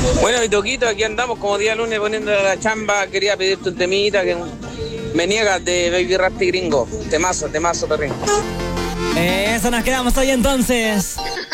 Bueno, y Toquito, aquí andamos como día lunes poniendo la chamba. Quería pedirte un temita que me niegas de Baby Rasty Gringo. Temazo, perrín. Eso nos quedamos hoy entonces.